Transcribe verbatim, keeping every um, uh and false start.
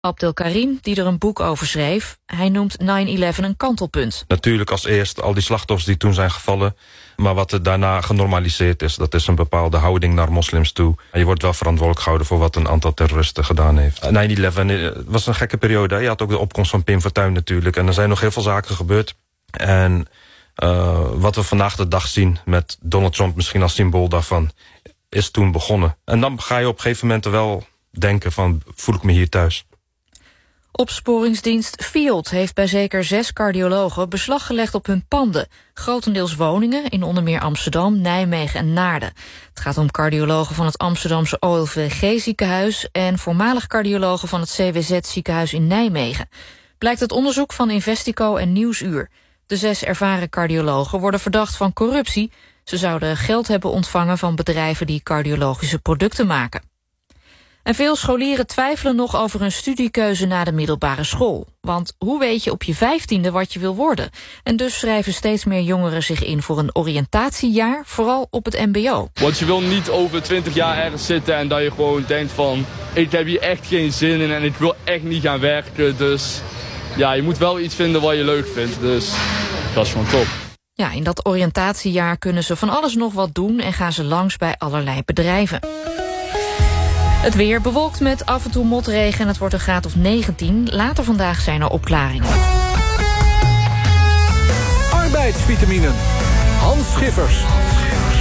Abdelkarim, die er een boek over schreef. Hij noemt nine eleven een kantelpunt. Natuurlijk als eerst al die slachtoffers die toen zijn gevallen. Maar wat er daarna genormaliseerd is, dat is een bepaalde houding naar moslims toe. Je wordt wel verantwoordelijk gehouden voor wat een aantal terroristen gedaan heeft. nine eleven was een gekke periode. Hè? Je had ook de opkomst van Pim Fortuyn natuurlijk. En er zijn nog heel veel zaken gebeurd. En uh, wat we vandaag de dag zien met Donald Trump misschien als symbool daarvan, is toen begonnen. En dan ga je op een gegeven moment wel denken van, voel ik me hier thuis? Opsporingsdienst Field heeft bij zeker zes cardiologen beslag gelegd op hun panden. Grotendeels woningen in onder meer Amsterdam, Nijmegen en Naarden. Het gaat om cardiologen van het Amsterdamse O L V G-ziekenhuis en voormalig cardiologen van het C W Z-ziekenhuis in Nijmegen. Blijkt uit onderzoek van Investico en Nieuwsuur. De zes ervaren cardiologen worden verdacht van corruptie. Ze zouden geld hebben ontvangen van bedrijven die cardiologische producten maken. En veel scholieren twijfelen nog over hun studiekeuze na de middelbare school. Want hoe weet je op je vijftiende wat je wil worden? En dus schrijven steeds meer jongeren zich in voor een oriëntatiejaar, vooral op het mbo. Want je wil niet over twintig jaar ergens zitten en dat je gewoon denkt van, ik heb hier echt geen zin in en ik wil echt niet gaan werken. Dus ja, je moet wel iets vinden wat je leuk vindt. Dus dat is gewoon top. Ja, in dat oriëntatiejaar kunnen ze van alles nog wat doen en gaan ze langs bij allerlei bedrijven. Het weer bewolkt met af en toe motregen en het wordt een graad of negentien. Later vandaag zijn er opklaringen. Arbeidsvitaminen. Hans Schiffers.